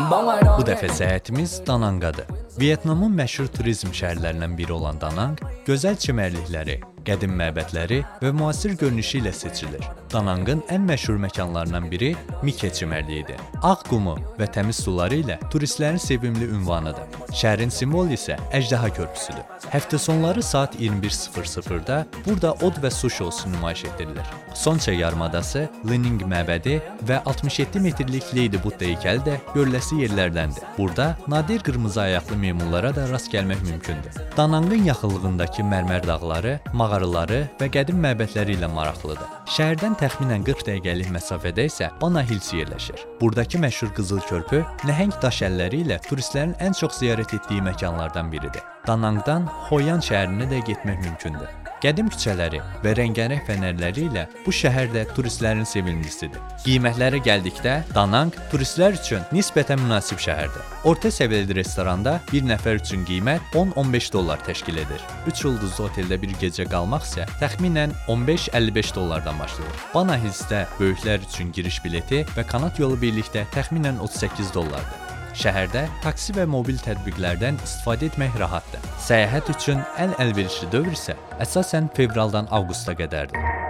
Bu dəfə səyahətimiz Dananqadır. Vyetnamın məşhur turizm şəhərlərindən biri olan Danang, gözəl çimərlikləri, qədim məbədləri və müasir görünüşü ilə seçilir. Danangın ən məşhur məkanlarından biri Mike çimərliyidir. Ağ qumu və təmiz suları ilə turistlərin sevimli ünvanıdır. Şəhərin simvolu isə əjdaha körpüsüdür. Həftə sonları saat 21:00-da burada od və su şousu nümayiş etdirilir. Sonça yarımadası, Lining məbədi və 67 metrlik Lady Budda heykəli də görüləsi yerlərdəndir. Burada nadir qırmızı ayaqlı meymunlara da rast gəlmək mümkündür. Danangın yaxınlığındakı mərmər dağları, mağaraları və qədim məbədləri ilə maraqlıdır. Şəhərdən təxminən 40 dəqiqəlik məsafədə isə Bana Hills yerləşir. Buradakı məşhur qızıl körpü nəhəng daş əlləri ilə turistlərin ən çox ziyarət etdiyi məkanlardan biridir. Danangdan Hoyan şəhərinə də getmək mümkündür. Qədim küçələri və rəngarəng fənərləri ilə bu şəhər də turistlərin sevimlisidir. Qiymətlərə gəldikdə, Danang turistlər üçün nisbətən münasib şəhərdir. Orta səviyyəli restoranda bir nəfər üçün qiymət 10-15 dollar təşkil edir. 3 ulduzlu oteldə bir gecə qalmaq isə təxminən 15-55 dollardan başlayır. Bana Hillsdə böyüklər üçün giriş bileti və kanat yolu birlikdə təxminən 38 dollardır. Şəhərdə taksi və mobil tətbiqlərdən istifadə etmək rahatdır. Səyahət üçün ən əlverişli dövr isə əsasən fevraldan avqusta qədərdir.